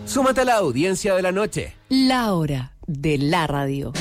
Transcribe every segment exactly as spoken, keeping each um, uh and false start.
Súmate a la audiencia de la noche. La hora de la radio.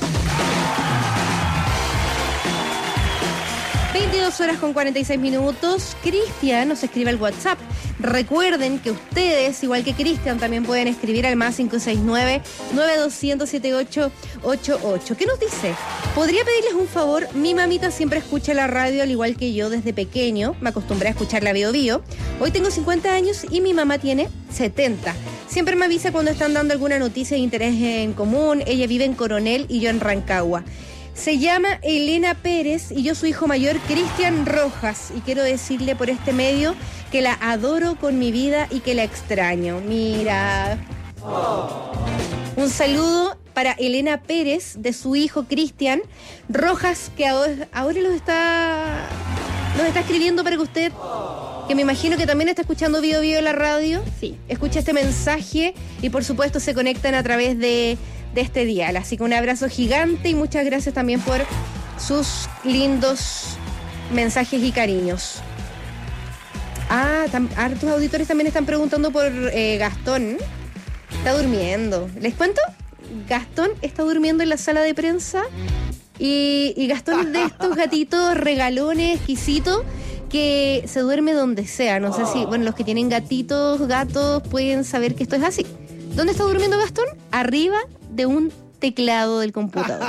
veintidós horas con cuarenta y seis minutos. Cristian nos escribe al WhatsApp. Recuerden que ustedes, igual que Cristian, también pueden escribir al más cinco seis nueve, nueve dos cero cero, siete ocho ocho ocho. ¿Qué nos dice? ¿Podría pedirles un favor? Mi mamita siempre escucha la radio, al igual que yo desde pequeño. Me acostumbré a escuchar la Bio Bio. Hoy tengo cincuenta años y mi mamá tiene setenta. Siempre me avisa cuando están dando alguna noticia de interés en común. Ella vive en Coronel y yo en Rancagua. Se llama Elena Pérez y yo su hijo mayor, Cristian Rojas. Y quiero decirle por este medio que la adoro con mi vida y que la extraño. Mira. Oh. Un saludo para Elena Pérez de su hijo Cristian Rojas, que ahora, ahora los está, nos está escribiendo para que usted, que me imagino que también está escuchando Bio Bio en la radio, sí, escucha este mensaje y por supuesto se conectan a través de... de este dial. Así que un abrazo gigante y muchas gracias también por sus lindos mensajes y cariños. Ah, tam, hartos auditores también están preguntando por eh, Gastón. Está durmiendo. ¿Les cuento? Gastón está durmiendo en la sala de prensa y, y Gastón es de estos gatitos regalones, exquisitos, que se duerme donde sea. No sé si, bueno, los que tienen gatitos, gatos, pueden saber que esto es así. ¿Dónde está durmiendo Gastón? Arriba de un teclado del computador.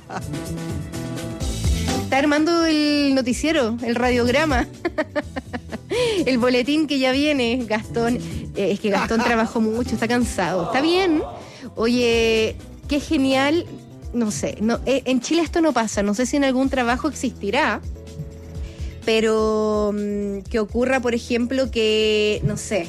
Está armando el noticiero, el radiograma, el boletín que ya viene. Gastón, eh, es que Gastón trabajó mucho, está cansado. Está bien. Oye, qué genial. No sé, no, eh, en Chile esto no pasa. No sé si en algún trabajo existirá. Pero mmm, que ocurra, por ejemplo, que, no sé,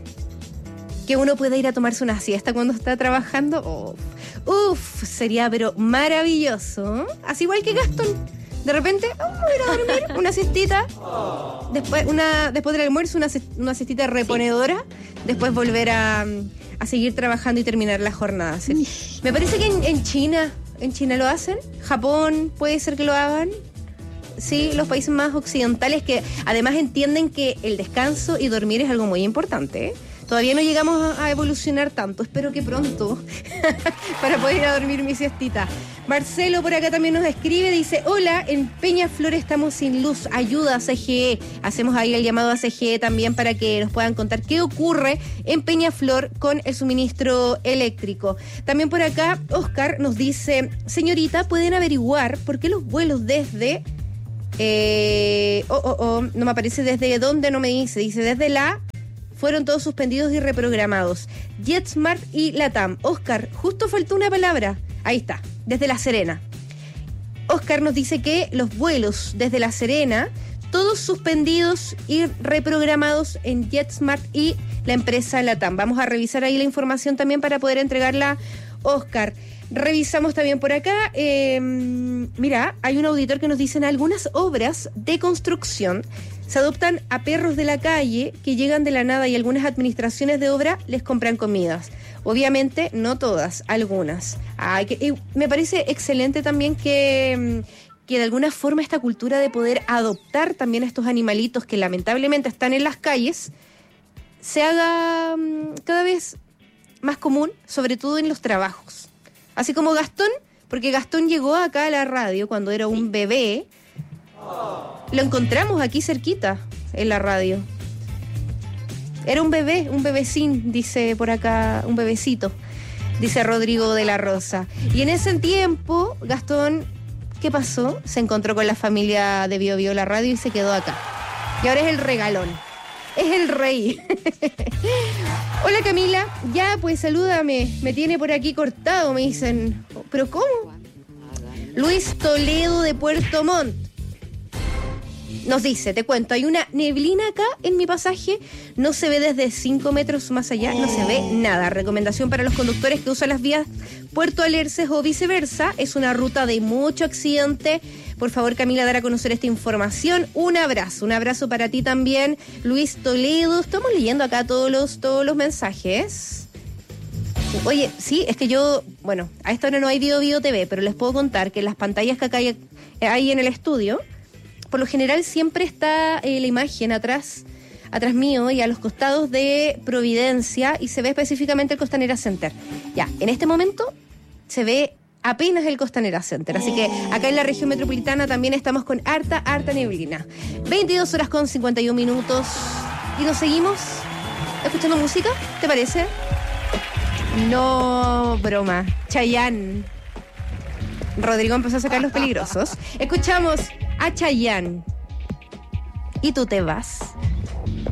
que uno pueda ir a tomarse una siesta cuando está trabajando. Oh, uf, sería pero maravilloso. Así igual que Gastón. De repente, oh, voy a ir a dormir, una siestita. Después, una, después del almuerzo, una, una siestita reponedora. Sí. Después volver a, a seguir trabajando y terminar la jornada. ¿Sí? Me parece que en, en China, en China lo hacen. Japón puede ser que lo hagan. Sí, los países más occidentales que además entienden que el descanso y dormir es algo muy importante, ¿eh? Todavía no llegamos a evolucionar tanto, espero que pronto, para poder ir a dormir mi siestita. Marcelo por acá también nos escribe, dice, hola, en Peñaflor estamos sin luz, ayuda a C G E. Hacemos ahí el llamado a C G E también para que nos puedan contar qué ocurre en Peñaflor con el suministro eléctrico. También por acá, Oscar nos dice, señorita, ¿pueden averiguar por qué los vuelos desde... Eh, oh, oh, oh, no me aparece desde dónde, no me dice, dice desde la... fueron todos suspendidos y reprogramados. JetSmart y LATAM. Oscar, justo faltó una palabra. Ahí está, desde La Serena. Oscar nos dice que los vuelos desde La Serena, todos suspendidos y reprogramados en JetSmart y la empresa LATAM. Vamos a revisar ahí la información también para poder entregarla, Oscar. Revisamos también por acá, eh, mira, hay un auditor que nos dice, en algunas obras de construcción se adoptan a perros de la calle que llegan de la nada y algunas administraciones de obra les compran comidas. Obviamente no todas, algunas. Ay, que, eh, me parece excelente también que, que de alguna forma esta cultura de poder adoptar también a estos animalitos que lamentablemente están en las calles se haga um, cada vez más común, sobre todo en los trabajos. Así como Gastón, porque Gastón llegó acá a la radio cuando era un bebé. Lo encontramos aquí cerquita, en la radio. Era un bebé, un bebecín, dice por acá, un bebecito, dice Rodrigo de la Rosa. Y en ese tiempo, Gastón, ¿qué pasó? Se encontró con la familia de Bio Bio la radio y se quedó acá. Y ahora es el regalón. Es el rey. Hola Camila, ya pues salúdame, me tiene por aquí cortado, me dicen. ¿Pero cómo? Luis Toledo de Puerto Montt nos dice, te cuento, hay una neblina acá en mi pasaje, no se ve desde cinco metros más allá, no se ve nada. Recomendación para los conductores que usan las vías Puerto Alerces o viceversa, es una ruta de mucho accidente. Por favor, Camila, dar a conocer esta información. Un abrazo, un abrazo para ti también, Luis Toledo. Estamos leyendo acá todos los, todos los mensajes. Oye, sí, es que yo, bueno, a esta hora no hay Bio Bio T V, pero les puedo contar que en las pantallas que acá hay, hay en el estudio, por lo general siempre está eh, la imagen atrás, atrás mío y a los costados de Providencia, y se ve específicamente el Costanera Center. Ya, en este momento se ve apenas el Costanera Center, así que acá en la región metropolitana también estamos con harta, harta neblina. veintidós horas con cincuenta y un minutos, y nos seguimos escuchando música, ¿te parece? No, broma. Chayanne. Rodrigo empezó a sacar los peligrosos. Escuchamos a Chayanne. Y tú te vas.